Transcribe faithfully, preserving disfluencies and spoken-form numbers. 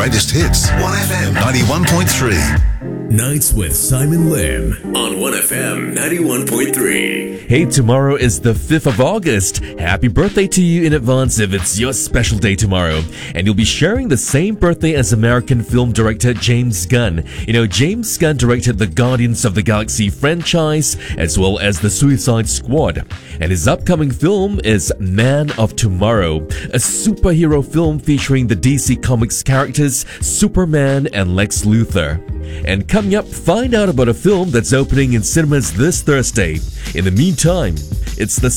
greatest hits. one F M ninety-one point three. Nights with Simon Lim on one F M ninety-one point three. Hey, tomorrow is the fifth of August. Happy birthday to you in advance if it's your special day tomorrow. And you'll be sharing the same birthday as American film director James Gunn. You know, James Gunn directed the Guardians of the Galaxy franchise as well as the Suicide Squad. And his upcoming film is Man of Tomorrow, a superhero film featuring the D C Comics characters Superman and Lex Luthor. And coming up, find out about a film that's opening in cinemas this Thursday. In the meantime, it's the